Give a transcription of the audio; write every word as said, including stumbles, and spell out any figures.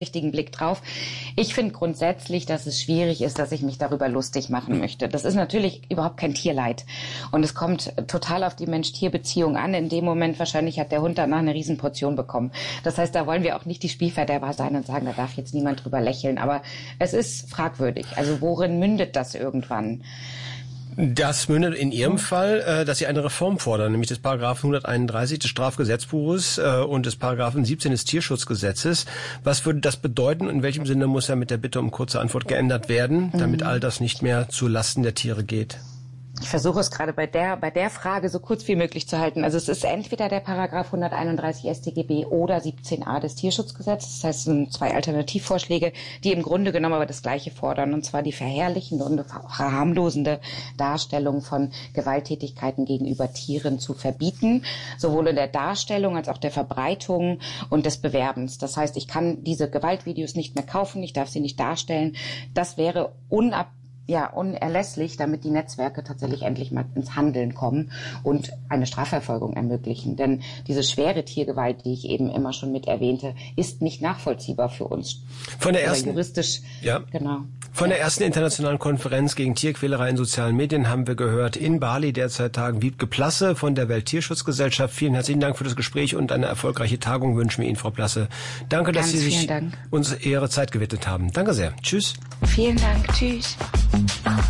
richtigen Blick drauf. Ich finde grundsätzlich, dass es schwierig ist, dass ich mich darüber lustig machen möchte. Das ist natürlich überhaupt kein Tierleid. Und es kommt total auf die Mensch-Tier-Beziehung an. In dem Moment wahrscheinlich hat der Hund danach eine Riesenportion bekommen. Das heißt, da wollen wir auch nicht die Spielverderber sein und sagen, da darf jetzt niemand drüber lächeln. Aber es ist fragwürdig. Also worin mündet das irgendwann? Das mündet in Ihrem Fall, dass Sie eine Reform fordern, nämlich des Paragraphen hunderteinunddreißig des Strafgesetzbuches und des Paragraphen siebzehn des Tierschutzgesetzes. Was würde das bedeuten? In welchem Sinne muss er mit der Bitte um kurze Antwort geändert werden, damit all das nicht mehr zu Lasten der Tiere geht? Ich versuche es gerade bei der, bei der Frage so kurz wie möglich zu halten. Also es ist entweder der Paragraph hunderteinunddreißig S t G B oder siebzehn a des Tierschutzgesetzes. Das heißt, es sind zwei Alternativvorschläge, die im Grunde genommen aber das Gleiche fordern. Und zwar die verherrlichende und verharmlosende Darstellung von Gewalttätigkeiten gegenüber Tieren zu verbieten. Sowohl in der Darstellung als auch der Verbreitung und des Bewerbens. Das heißt, ich kann diese Gewaltvideos nicht mehr kaufen, ich darf sie nicht darstellen. Das wäre unab ja, unerlässlich, damit die Netzwerke tatsächlich endlich mal ins Handeln kommen und eine Strafverfolgung ermöglichen. Denn diese schwere Tiergewalt, die ich eben immer schon mit erwähnte, ist nicht nachvollziehbar für uns. Von der ersten, juristisch, ja. genau. Von der ersten internationalen Konferenz gegen Tierquälerei in sozialen Medien haben wir gehört, in Bali derzeit tagen Wiebke Plasse von der Welttierschutzgesellschaft. Vielen herzlichen Dank für das Gespräch und eine erfolgreiche Tagung wünschen wir Ihnen, Frau Plasse. Danke, dass Ganz Sie sich Dank. uns Ihre Zeit gewidmet haben. Danke sehr. Tschüss. Vielen Dank. Tschüss.